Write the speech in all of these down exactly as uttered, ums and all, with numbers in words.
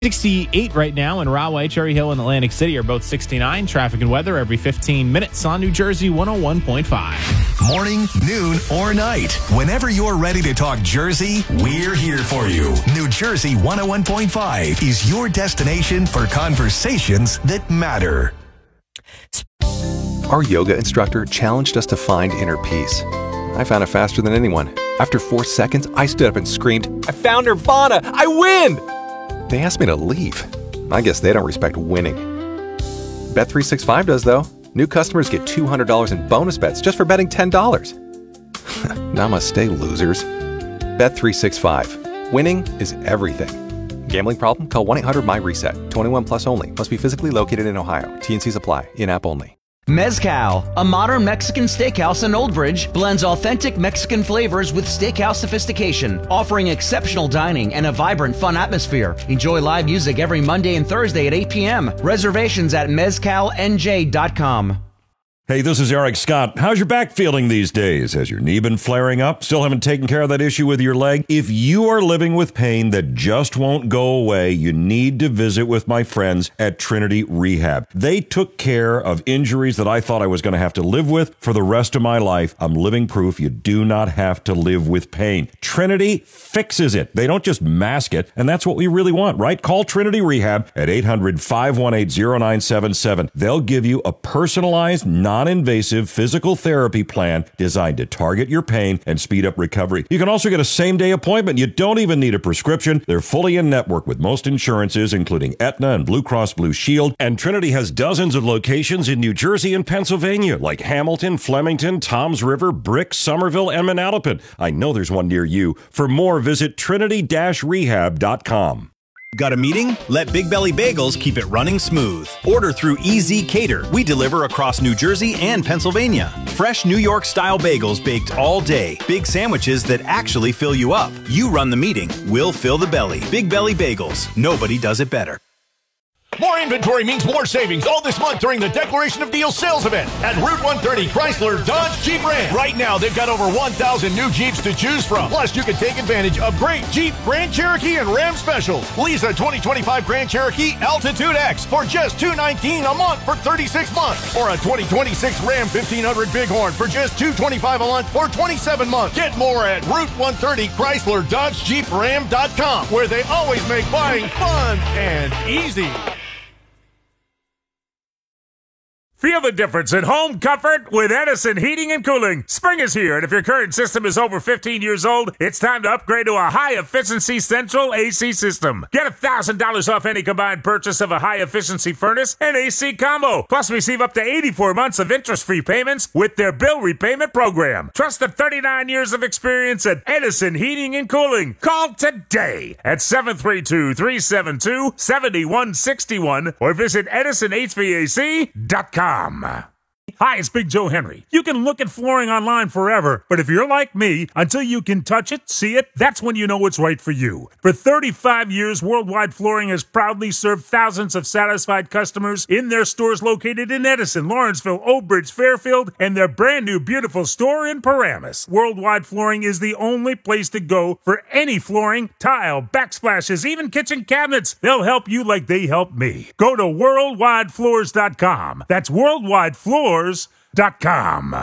sixty-eight right now in Rahway, Cherry Hill, and Atlantic City are both sixty-nine. Traffic and weather every fifteen minutes on New Jersey one oh one point five. Morning, noon, or night. Whenever you're ready to talk Jersey, we're here for you. New Jersey one oh one point five is your destination for conversations that matter. Our yoga instructor challenged us to find inner peace. I found it faster than anyone. After four seconds, I stood up and screamed, "I found Nirvana! I win!" They asked me to leave. I guess they don't respect winning. Bet three sixty-five does, though. New customers get two hundred dollars in bonus bets just for betting ten dollars. Namaste, losers. Bet three sixty-five. Winning is everything. Gambling problem? Call one eight hundred my reset. twenty-one plus only. Must be physically located in Ohio. T N Cs apply. In-app only. Mezcal, a modern Mexican steakhouse in Old Bridge, blends authentic Mexican flavors with steakhouse sophistication, offering exceptional dining and a vibrant, fun atmosphere. Enjoy live music every Monday and Thursday at eight p.m. Reservations at mezcal n j dot com. Hey, this is Eric Scott. How's your back feeling these days? Has your knee been flaring up? Still haven't taken care of that issue with your leg? If you are living with pain that just won't go away, you need to visit with my friends at Trinity Rehab. They took care of injuries that I thought I was going to have to live with for the rest of my life. I'm living proof you do not have to live with pain. Trinity fixes it. They don't just mask it, and that's what we really want, right? Call Trinity Rehab at eight hundred, five one eight, zero nine seven seven. They'll give you a personalized, non non-invasive physical therapy plan designed to target your pain and speed up recovery. You can also get a same-day appointment. You don't even need a prescription. They're fully in network with most insurances, including Aetna and Blue Cross Blue Shield. And Trinity has dozens of locations in New Jersey and Pennsylvania, like Hamilton, Flemington, Toms River, Brick, Somerville, and Manalapan. I know there's one near you. For more, visit trinity dash rehab dot com. Got a meeting? Let Big Belly Bagels keep it running smooth. Order through E Z Cater. We deliver across New Jersey and Pennsylvania. Fresh New York-style bagels baked all day. Big sandwiches that actually fill you up. You run the meeting. We'll fill the belly. Big Belly Bagels. Nobody does it better. More inventory means more savings all this month during the Declaration of Deals sales event at Route one thirty Chrysler Dodge Jeep Ram. Right now, they've got over one thousand new Jeeps to choose from. Plus, you can take advantage of great Jeep, Grand Cherokee, and Ram specials. Lease a twenty twenty-five Grand Cherokee Altitude X for just two hundred nineteen dollars a month for thirty-six months. Or a twenty twenty-six Ram fifteen hundred Bighorn for just two hundred twenty-five dollars a month for twenty-seven months. Get more at Route one thirty Chrysler Dodge Jeep Ram dot com, where they always make buying fun and easy. Feel the difference in home comfort with Edison Heating and Cooling. Spring is here, and if your current system is over fifteen years old, it's time to upgrade to a high-efficiency central A C system. Get one thousand dollars off any combined purchase of a high-efficiency furnace and A C combo. Plus, receive up to eighty-four months of interest-free payments with their bill repayment program. Trust the thirty-nine years of experience at Edison Heating and Cooling. Call today at seven three two, three seven two, seven one six one or visit edison h v a c dot com. Hi, it's Big Joe Henry. You can look at flooring online forever, but if you're like me, until you can touch it, see it, that's when you know it's right for you. For thirty-five years, Worldwide Flooring has proudly served thousands of satisfied customers in their stores located in Edison, Lawrenceville, Old Bridge, Fairfield, and their brand new beautiful store in Paramus. Worldwide Flooring is the only place to go for any flooring, tile, backsplashes, even kitchen cabinets. They'll help you like they helped me. Go to worldwide floors dot com. That's worldwide floors dot com.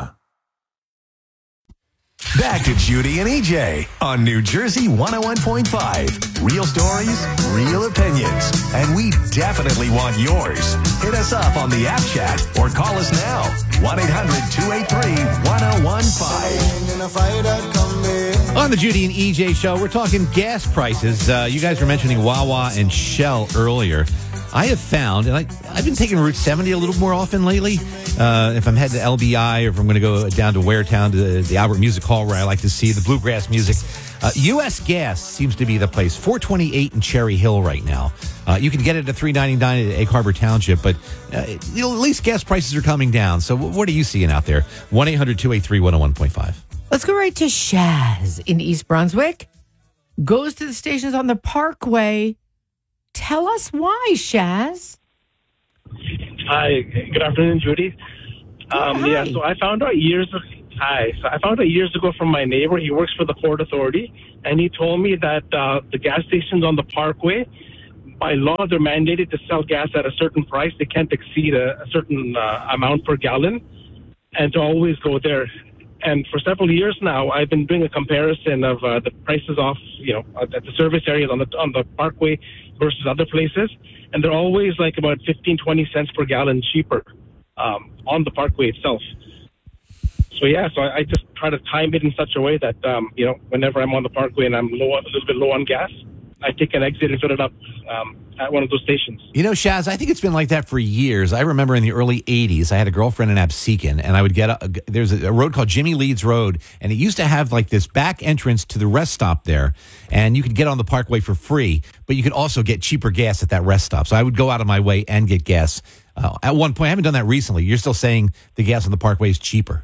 Back to Judy and E J on New Jersey one oh one point five. Real stories, real opinions, and we definitely want yours. Hit us up on the app chat or call us now. one eight hundred, two eight three, one oh one five. On the Judy and E J show, we're talking gas prices. Uh, you guys were mentioning Wawa and Shell earlier. I have found, and I, I've been taking Route seventy a little more often lately. Uh, if I'm heading to L B I or if I'm going to go down to Waretown to the, the Albert Music Hall where I like to see the bluegrass music, uh, U S Gas seems to be the place. four twenty-eight in Cherry Hill right now. Uh, you can get it at three ninety-nine at Egg Harbor Township, but uh, you know, at least gas prices are coming down. So what are you seeing out there? one eight hundred, two eight three, one oh one point five. Let's go right to Shaz in East Brunswick. Goes to the stations on the Parkway. Tell us why, Shaz. Hi, good afternoon, Judy. Um, hi. Yeah, so I found out years. Hi, so I found out years ago from my neighbor. He works for the Port Authority, and he told me that uh, the gas stations on the Parkway, by law, they're mandated to sell gas at a certain price. They can't exceed a, a certain uh, amount per gallon, and to always go there. And for several years now, I've been doing a comparison of uh, the prices off, you know, at the service areas on the on the Parkway versus other places, and they're always like about fifteen, twenty cents per gallon cheaper um, on the Parkway itself. So yeah, so I, I just try to time it in such a way that um, you know, whenever I'm on the Parkway and I'm low, a little bit low on gas, I take an exit and fill it up um, at one of those stations. You know, Shaz, I think it's been like that for years. I remember in the early eighties, I had a girlfriend in Absecon, and I would get a, there's a, a road called Jimmy Leeds Road, and it used to have like this back entrance to the rest stop there, and you could get on the Parkway for free, but you could also get cheaper gas at that rest stop. So I would go out of my way and get gas. Uh, at one point, I haven't done that recently. You're still saying the gas on the Parkway is cheaper.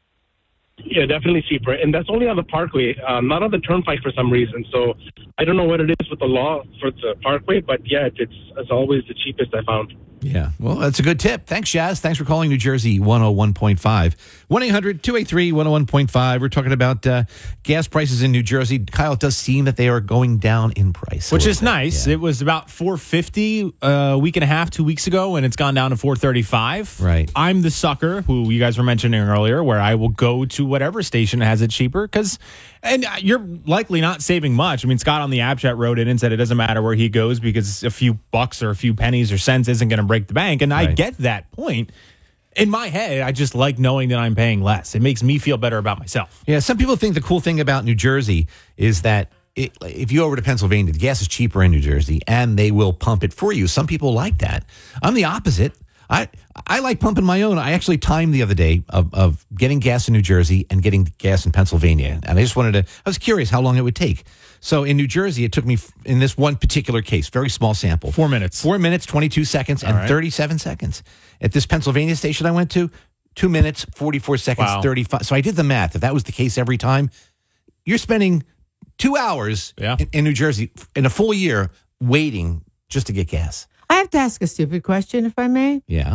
Yeah, definitely cheaper. And that's only on the Parkway, uh, not on the Turnpike for some reason. So I don't know what it is with the law for the Parkway, but yeah, it's, it's always the cheapest I found. Yeah, well, that's a good tip. Thanks, Shaz. Thanks for calling New Jersey one oh one point five. one eight hundred two eight three one oh one point five. We're talking about uh, gas prices in New Jersey. Kyle, it does seem that they are going down in price. Which is bit. nice. Yeah. It was about four fifty uh, a week and a half, two weeks ago, and it's gone down to four thirty-five. Right. I'm the sucker who you guys were mentioning earlier, where I will go to whatever station has it cheaper, because, and you're likely not saving much. I mean, Scott on the app chat wrote in and said it doesn't matter where he goes because a few bucks or a few pennies or cents isn't going to break the bank. And I Right. get that point. In my head, I just like knowing that I'm paying less. It makes me feel better about myself. Yeah, some people think the cool thing about New Jersey is that it, if you go over to Pennsylvania, the gas is cheaper in New Jersey, and they will pump it for you. Some people like that. I'm the opposite. I I like pumping my own. I actually timed the other day of, of getting gas in New Jersey and getting gas in Pennsylvania. And I just wanted to, I was curious how long it would take. So in New Jersey, it took me, in this one particular case, very small sample. Four minutes. Four minutes, twenty-two seconds, and All right. thirty-seven seconds. At this Pennsylvania station I went to, two minutes, forty-four seconds, Wow. thirty-five. So I did the math. If that was the case every time, you're spending two hours Yeah. in, in New Jersey in a full year waiting just to get gas. I have to ask a stupid question, if I may. Yeah.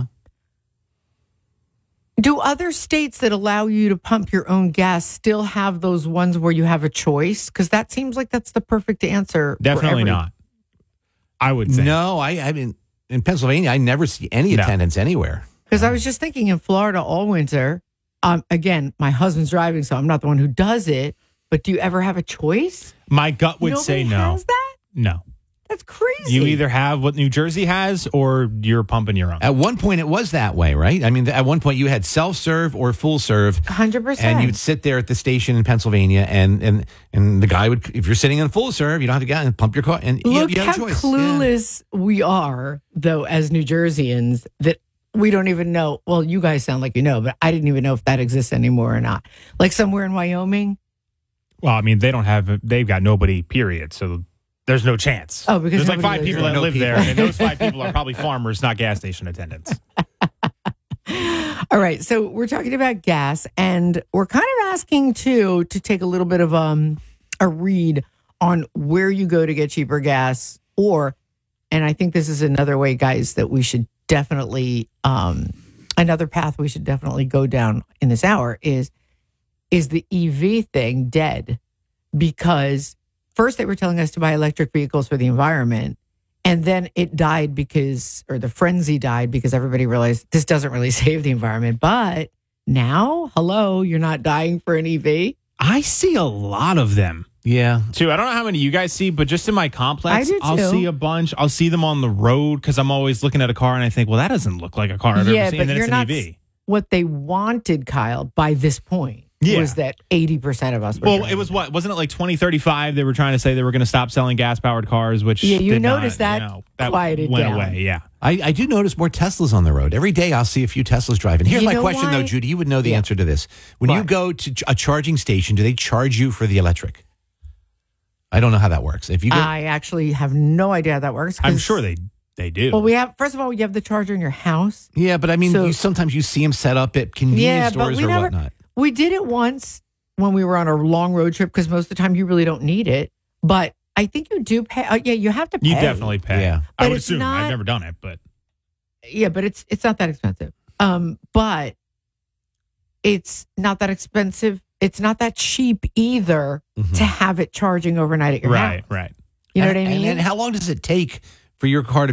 Do other states that allow you to pump your own gas still have those ones where you have a choice? Because that seems like that's the perfect answer. for Definitely every- not. I would say. No, I, I mean, in Pennsylvania, I never see any No. attendance anywhere. Because I was just thinking in Florida all winter, um, again, my husband's driving, so I'm not the one who does it. But do you ever have a choice? My gut would Nobody say no. has that? No. That's crazy. You either have what New Jersey has or you're pumping your own. At one point, it was that way, right? I mean, at one point, you had self-serve or full-serve. one hundred percent. And you'd sit there at the station in Pennsylvania, and and and the guy would, if you're sitting in full serve, you don't have to get out and pump your car. And you, Look you have how a choice. clueless we are, though, as New Jerseyans, that we don't even know. Well, you guys sound like you know, but I didn't even know if that exists anymore or not. Like somewhere in Wyoming. Well, I mean, they don't have, they've got nobody, period. So there's no chance. Oh, because there's like nobody five lives people there. that No live people. there, and those five people are probably farmers, not gas station attendants. All right, so we're talking about gas, and we're kind of asking too to take a little bit of um a read on where you go to get cheaper gas, or, and I think this is another way, guys, that we should definitely um another path we should definitely go down in this hour is is the E V thing dead? Because first they were telling us to buy electric vehicles for the environment. And then it died because, or the frenzy died because everybody realized this doesn't really save the environment. But now, hello, you're not dying for an E V? I see a lot of them. Yeah. Too. I don't know how many you guys see, but just in my complex, I do I'll too. see a bunch. I'll see them on the road because I'm always looking at a car and I think, well, that doesn't look like a car I've Yeah, ever seen. but And then you're it's not an E V. what they wanted, Kyle, by this point. Yeah. Was that eighty percent of us were Well, driving. it was what? Wasn't it like twenty thirty-five? They were trying to say they were going to stop selling gas powered cars, which Yeah, you did not, noticed that you know, that quieted went down. away. Yeah. I, I do notice more Teslas on the road. Every day I'll see a few Teslas driving. Here's You my know question, why? though, Judy. You would know the Yeah. answer to this. When you What? go to ch- a charging station, do they charge you for the electric? I don't know how that works. If you go, I actually have no idea how that works. 'cause- I'm sure they they do. Well, we have, first of all, you have the charger in your house. yeah, but I mean, So- you, sometimes you see them set up at convenience Yeah, but stores we or never- whatnot. We did it once when we were on a long road trip because most of the time you really don't need it. But I think you do pay. Uh, yeah, you have to pay. you definitely pay. Yeah. I But would it's assume. not- I've never done it, but Yeah, but it's it's not that expensive. Um, but it's not that expensive. It's not that cheap either Mhm. to have it charging overnight at your right, house. right. You know and, what I mean? And, and how long does it take for your car to